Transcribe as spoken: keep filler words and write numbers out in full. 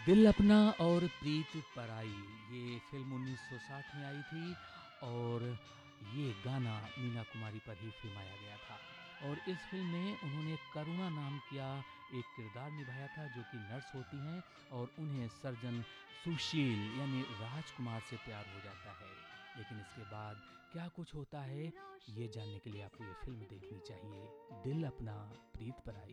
दिल अपना और प्रीत पराई, ये फ़िल्म उन्नीस सौ साठ में आई थी और ये गाना मीना कुमारी पर ही फ़िल्माया गया था। और इस फ़िल्म में उन्होंने करुणा नाम का एक किरदार निभाया था जो कि नर्स होती हैं और उन्हें सर्जन सुशील यानी राजकुमार से प्यार हो जाता है। लेकिन इसके बाद क्या कुछ होता है, ये जानने के लिए आपको ये फ़िल्म देखनी चाहिए, दिल अपना प्रीत पराई।